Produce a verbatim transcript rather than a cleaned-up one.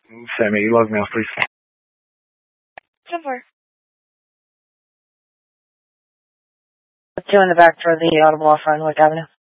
Sammy, log me off, please. ten four. Two in the back for the audible off on Wick Avenue.